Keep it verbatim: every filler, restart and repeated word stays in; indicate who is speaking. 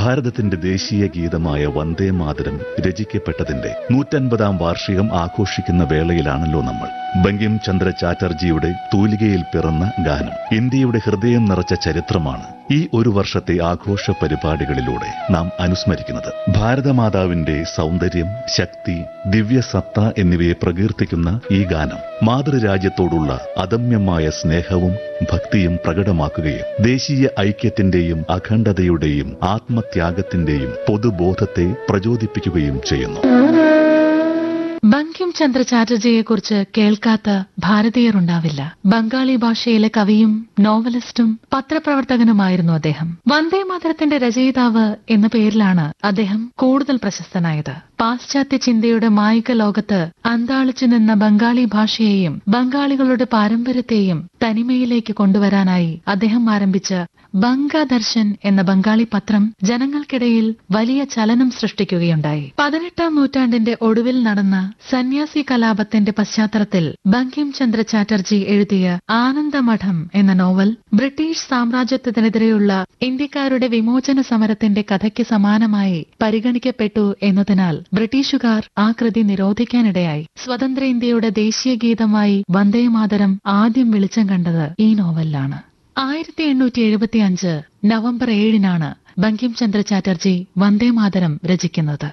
Speaker 1: ഭാരതത്തിന്റെ ദേശീയ ഗീതമായ വന്ദേ മാതരം രചിക്കപ്പെട്ടതിന്റെ നൂറ്റൻപതാം വാർഷികം ആഘോഷിക്കുന്ന വേളയിലാണല്ലോ നമ്മൾ. ബങ്കിം ചന്ദ്ര ചാറ്റർജിയുടെ തൂലികയിൽ പിറന്ന ഗാനം ഇന്ത്യയുടെ ഹൃദയം നിറച്ച ചരിത്രമാണ് ഈ ഒരു വർഷത്തെ ആഘോഷ പരിപാടികളിലൂടെ നാം അനുസ്മരിക്കുന്നത്. ഭാരതമാതാവിന്റെ സൗന്ദര്യം, ശക്തി, ദിവ്യസത്ത എന്നിവയെ പ്രകീർത്തിക്കുന്ന ഈ ഗാനം മാതൃരാജ്യത്തോടുള്ള അദമ്യമായ സ്നേഹവും ഭക്തിയും പ്രകടമാക്കുകയും ദേശീയ ഐക്യത്തിന്റെയും അഖണ്ഡതയുടെയും ആത്മത്യാഗത്തിന്റെയും പൊതുബോധത്തെ പ്രചോദിപ്പിക്കുകയും ചെയ്യുന്നു.
Speaker 2: ബങ്കിം ചന്ദ്ര ചാറ്റർജിയെക്കുറിച്ച് കേൾക്കാത്ത ഭാരതീയരുണ്ടാവില്ല. ബംഗാളി ഭാഷയിലെ കവിയും നോവലിസ്റ്റും പത്രപ്രവർത്തകനുമായിരുന്നു അദ്ദേഹം. വന്ദേമാതരത്തിന്റെ രചയിതാവ് എന്ന പേരിലാണ് അദ്ദേഹം കൂടുതൽ പ്രശസ്തനായത്. പാശ്ചാത്യ ചിന്തയുടെ മായിക ലോകത്ത് അന്താളിച്ചു നിന്ന ബംഗാളി ഭാഷയെയും ബംഗാളികളുടെ പാരമ്പര്യത്തെയും തനിമയിലേക്ക് കൊണ്ടുവരാനായി അദ്ദേഹം ആരംഭിച്ച ബംഗദർശൻ എന്ന ബംഗാളി പത്രം ജനങ്ങൾക്കിടയിൽ വലിയ ചലനം സൃഷ്ടിക്കുകയുണ്ടായി. പതിനെട്ടാം നൂറ്റാണ്ടിന്റെ ഒടുവിൽ നടന്ന സന്യാസി കലാപത്തിന്റെ പശ്ചാത്തലത്തിൽ ബങ്കിം ചന്ദ്ര ചാറ്റർജി എഴുതിയ ആനന്ദമഠം എന്ന നോവൽ ബ്രിട്ടീഷ് സാമ്രാജ്യത്വത്തിനെതിരെയുള്ള ഇന്ത്യക്കാരുടെ വിമോചന സമരത്തിന്റെ കഥയ്ക്ക് സമാനമായി പരിഗണിക്കപ്പെട്ടു എന്നതിനാൽ ബ്രിട്ടീഷുകാർ ആ കൃതി നിരോധിക്കാനിടയായി. സ്വതന്ത്ര ഇന്ത്യയുടെ ദേശീയ ഗീതമായി വന്ദേമാതരം ആദ്യം വെളിച്ചം കണ്ടത് ഈ നോവലിലാണ്. ആയിരത്തി എണ്ണൂറ്റി എഴുപത്തി അഞ്ച് നവംബർ ഏഴിനാണ് ബങ്കിം ചന്ദ്ര ചാറ്റർജി വന്ദേമാതരം രചിക്കുന്നത്.